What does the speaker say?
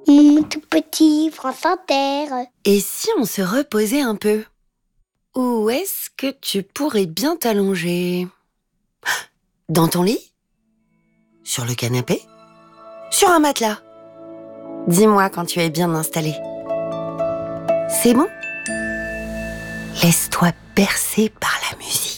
Mon tout petit France Inter. Et si on se reposait un peu? Où est-ce que tu pourrais bien t'allonger? Dans ton lit? Sur le canapé? Sur un matelas? Dis-moi quand tu es bien installé. C'est bon? Laisse-toi bercer par la musique.